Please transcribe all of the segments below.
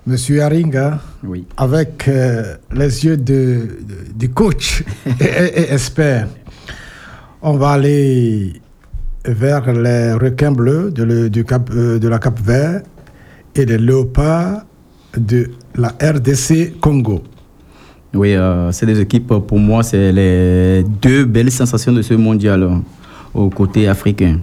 Monsieur Haringa, oui. Avec les yeux du coach et expert, on va aller vers les requins bleus de la Cap-Vert et les léopards de la RDC Congo. Oui, c'est des équipes, pour moi, c'est les deux belles sensations de ce mondial au côté africain.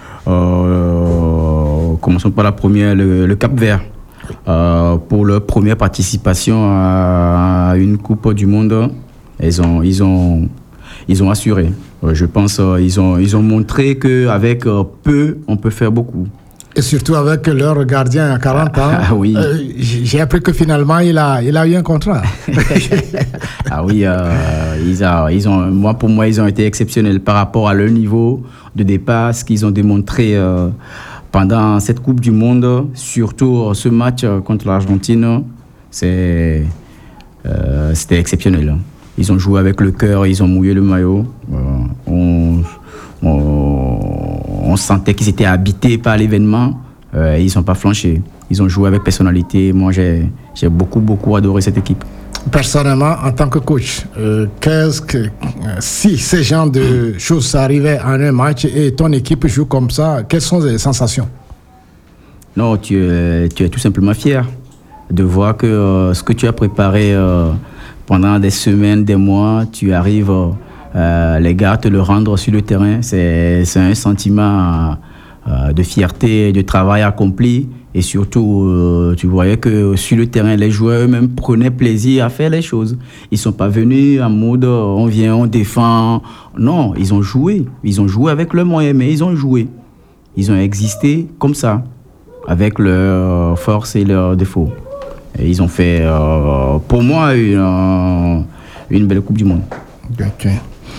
Commençons par la première, le Cap-Vert. Pour leur première participation à une Coupe du Monde, ils ont assuré. Je pense ils ont montré qu'avec peu, on peut faire beaucoup. Et surtout avec leur gardien à 40 ans. Ah oui. J'ai appris que finalement, il a eu un contrat. Ah oui, pour moi, ils ont été exceptionnels par rapport à leur niveau de départ, ce qu'ils ont démontré pendant cette Coupe du Monde, surtout ce match contre l'Argentine, c'était exceptionnel. Ils ont joué avec le cœur, ils ont mouillé le maillot. On sentait qu'ils étaient habités par l'événement. Ils n'ont pas flanché. Ils ont joué avec personnalité. Moi, j'ai beaucoup adoré cette équipe. Personnellement, en tant que coach, si ce genre de choses arrivaient en un match et ton équipe joue comme ça, quelles sont les sensations? Non, tu es tout simplement fier de voir que ce que tu as préparé pendant des semaines, des mois, tu arrives, les gars, te le rendre sur le terrain. C'est un sentiment de fierté, de travail accompli. Et surtout, tu voyais que sur le terrain, les joueurs eux-mêmes prenaient plaisir à faire les choses. Ils ne sont pas venus en mode on vient, on défend. Non, ils ont joué. Ils ont joué avec leurs moyens, mais ils ont joué. Ils ont existé comme ça, avec leurs forces et leurs défauts. Et ils ont fait, pour moi, une belle Coupe du Monde. Ok.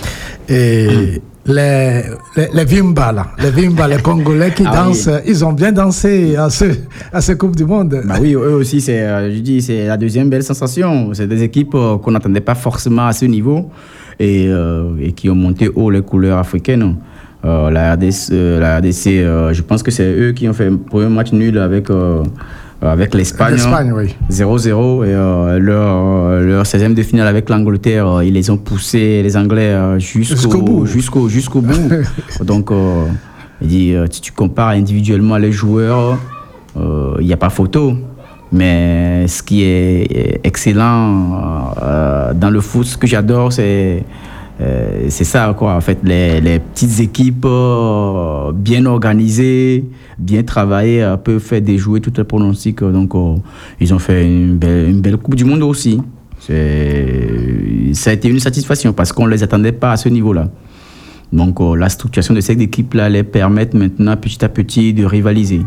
Et les Vimba, les Congolais qui dansent, oui. Ils ont bien dansé à cette Coupe du Monde. Bah oui, eux aussi, c'est la deuxième belle sensation. C'est des équipes qu'on n'attendait pas forcément à ce niveau et qui ont monté haut les couleurs africaines. La RDC, je pense que c'est eux qui ont fait un premier match nul avec l'Espagne. L'Espagne, oui. 0-0. Et leur 16e de finale avec l'Angleterre, ils les ont poussés, les Anglais, jusqu'au bout. Donc, si tu compares individuellement les joueurs, il n'y a pas photo. Mais ce qui est excellent dans le foot, ce que j'adore, c'est ça, quoi. En fait, les petites équipes bien organisées, bien travaillées, peuvent faire déjouer toutes les pronostics. Donc, ils ont fait une belle Coupe du Monde aussi. Ça a été une satisfaction parce qu'on ne les attendait pas à ce niveau-là. Donc, la structuration de cette équipe-là les permet maintenant, petit à petit, de rivaliser.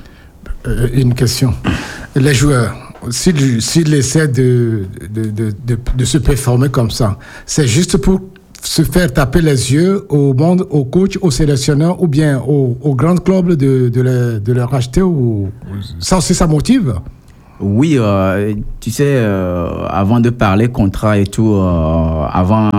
Une question. Les joueurs, s'ils essaient de se performer comme ça, c'est juste pour se faire taper les yeux au monde, au coach, au sélectionneur ou bien aux grands clubs de les racheter ou ça aussi ça motive? Oui, tu sais, avant de parler contrat et tout, avant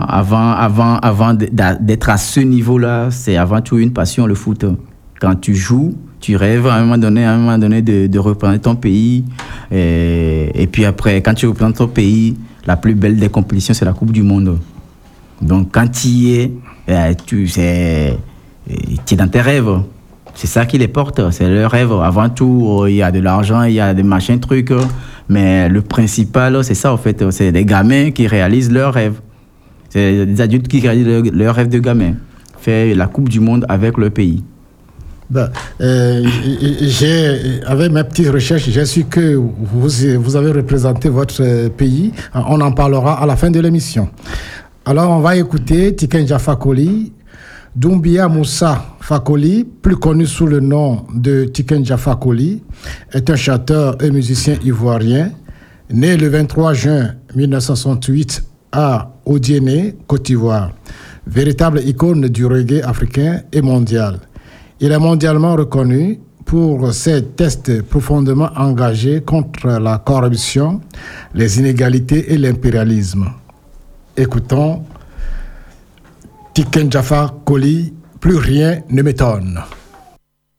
d'être à ce niveau-là, c'est avant tout une passion, le foot. Quand tu joues, tu rêves à un moment donné de représenter ton pays. Et puis après, quand tu représentes ton pays, la plus belle des compétitions, c'est la Coupe du Monde. Donc quand tu y es, tu es dans tes rêves. C'est ça qui les porte, c'est leur rêve. Avant tout, il y a de l'argent, il y a des machins, trucs. Mais le principal, c'est ça en fait. C'est les gamins qui réalisent leurs rêves. C'est des adultes qui réalisent leurs rêves de gamins. Faire la Coupe du Monde avec leur pays. Avec mes petites recherches, j'ai su que vous avez représenté votre pays. On en parlera à la fin de l'émission. Alors, on va écouter Tiken Jah Fakoly. Doumbia Moussa Fakoly, plus connu sous le nom de Tiken Jah Fakoly, est un chanteur et musicien ivoirien, né le 23 juin 1968 à Odiéné, Côte d'Ivoire. Véritable icône du reggae africain et mondial. Il est mondialement reconnu pour ses textes profondément engagés contre la corruption, les inégalités et l'impérialisme. Écoutons Tiken Jah Fakoly, plus rien ne m'étonne.